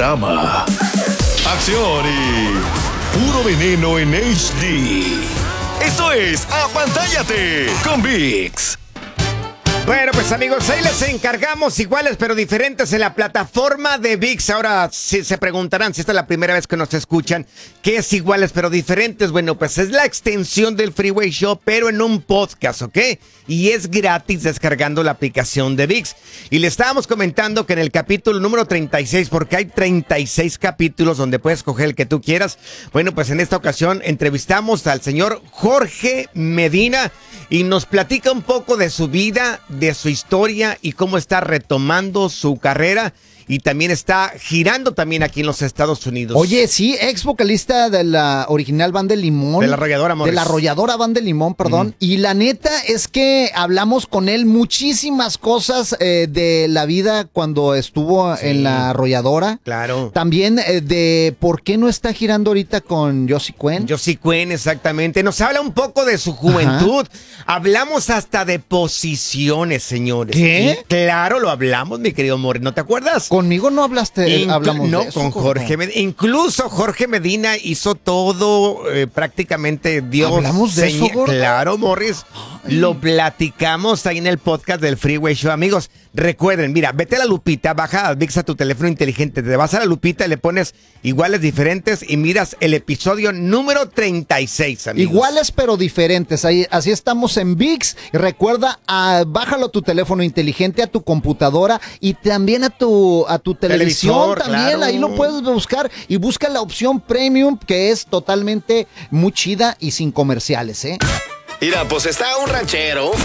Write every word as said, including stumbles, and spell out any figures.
drama, acción y puro veneno en H D. Esto es Apantállate con ViX. Bueno, pues amigos, ahí les encargamos iguales pero diferentes en la plataforma de ViX. Ahora si se preguntarán si esta es la primera vez que nos escuchan, ¿qué es iguales pero diferentes? Bueno, pues es la extensión del Freeway Show, pero en un podcast, ¿ok? Y es gratis descargando la aplicación de ViX. Y le estábamos comentando que en el capítulo número treinta y seis, porque hay treinta y seis capítulos donde puedes escoger el que tú quieras. Bueno, pues en esta ocasión entrevistamos al señor Jorge Medina y nos platica un poco de su vida, de su historia y cómo está retomando su carrera. Y también está girando también aquí en los Estados Unidos. Oye, sí, ex vocalista de la original Banda de Limón. De la Arrolladora, Morris. De la Arrolladora Banda de Limón, perdón. Mm. Y la neta es que hablamos con él muchísimas cosas eh, de la vida cuando estuvo sí. en la Arrolladora. Claro. También eh, de por qué no está girando ahorita con Josie Cuen. Josie Cuen, exactamente. Nos habla un poco de su juventud. Ajá. Hablamos hasta de posiciones, señores. ¿Qué? Y claro, lo hablamos, mi querido Morris. ¿No te acuerdas? Conmigo no hablaste, Inclu- hablamos no, de eso. con Jorge Medina. Incluso Jorge Medina hizo todo, eh, prácticamente Dios. ¿Hablamos de seña- eso, gordo? Claro, Morris. Ay. Lo platicamos ahí en el podcast del Freeway Show. Amigos, recuerden, mira, vete a la lupita, baja a ViX a tu teléfono inteligente, te vas a la lupita y le pones iguales diferentes y miras el episodio número treinta y seis, amigos. Iguales pero diferentes, ahí, así estamos en ViX. Y recuerda, a, bájalo a tu teléfono inteligente, a tu computadora y también a tu, a tu televisión. Televisor, también, claro. Ahí lo puedes buscar y busca la opción Premium, que es totalmente muy chida y sin comerciales, ¿eh? Mira, pues está un ranchero, un